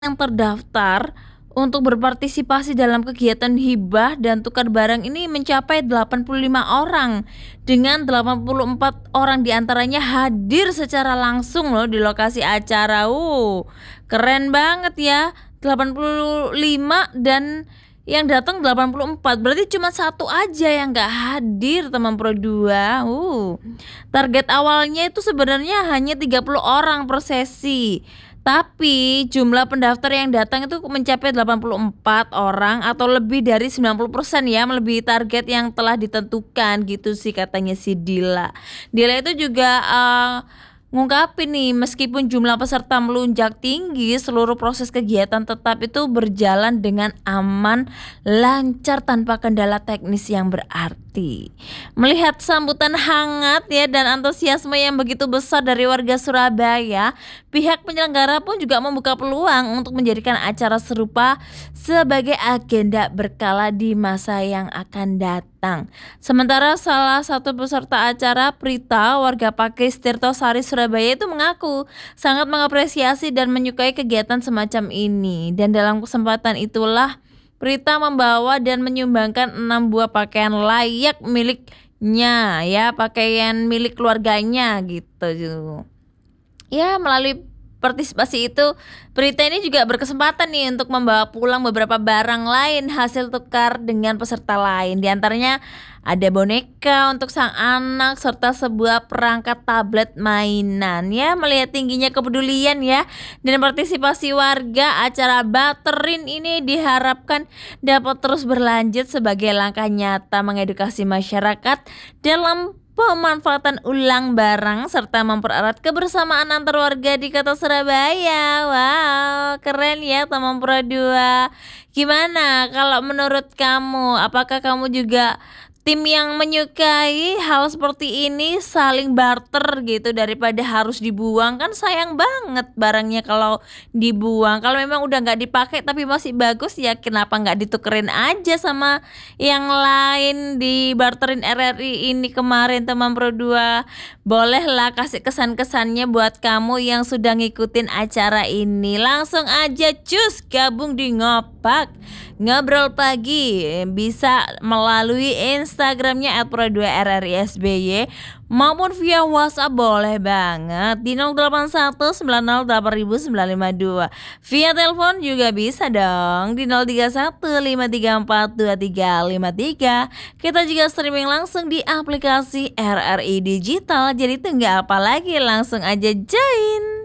yang terdaftar untuk berpartisipasi dalam kegiatan hibah dan tukar barang ini mencapai 85 orang, dengan 84 orang diantaranya hadir secara langsung loh di lokasi acara. Keren banget ya, 85 dan yang datang 84, berarti cuma satu aja yang nggak hadir teman Pro 2. Target awalnya itu sebenarnya hanya 30 orang per sesi. Tapi jumlah pendaftar yang datang itu mencapai 84 orang atau lebih dari 90% ya, melebihi target yang telah ditentukan gitu sih katanya si Dila. Dila itu juga ngungkapin nih, meskipun jumlah peserta melonjak tinggi, seluruh proses kegiatan tetap itu berjalan dengan aman, lancar tanpa kendala teknis yang berarti. Melihat sambutan hangat ya dan antusiasme yang begitu besar dari warga Surabaya, pihak penyelenggara pun juga membuka peluang untuk menjadikan acara serupa sebagai agenda berkala di masa yang akan datang. Sementara salah satu peserta acara, Prita, warga Pakis Tirtosari Surabaya itu mengaku sangat mengapresiasi dan menyukai kegiatan semacam ini. Dan dalam kesempatan itulah Prita membawa dan menyumbangkan 6 buah pakaian layak miliknya ya, pakaian milik keluarganya gitu. Ya, melalui partisipasi itu, Prita ini juga berkesempatan nih untuk membawa pulang beberapa barang lain hasil tukar dengan peserta lain. Di antaranya ada boneka untuk sang anak serta sebuah perangkat tablet mainan. Ya, melihat tingginya kepedulian ya dan partisipasi warga, acara Baterin ini diharapkan dapat terus berlanjut sebagai langkah nyata mengedukasi masyarakat dalam pemanfaatan ulang barang serta mempererat kebersamaan antar warga di Kota Surabaya. Wow, keren ya teman Pro 2. Gimana kalau menurut kamu? Apakah kamu juga tim yang menyukai hal seperti ini, saling barter gitu daripada harus dibuang? Kan sayang banget barangnya kalau dibuang. Kalau memang udah nggak dipakai tapi masih bagus, ya kenapa nggak ditukerin aja sama yang lain, di barterin RRI ini kemarin teman Pro 2. Bolehlah kasih kesan-kesannya buat kamu yang sudah ngikutin acara ini. Langsung aja cus gabung di Ngopak Ngobrol Pagi, bisa melalui Instagramnya @pro2rrisby maupun via WhatsApp boleh banget di 0819089952. Via telepon juga bisa dong di 0315342353. Kita juga streaming langsung di aplikasi RRI Digital. Jadi tunggu apa lagi, langsung aja join.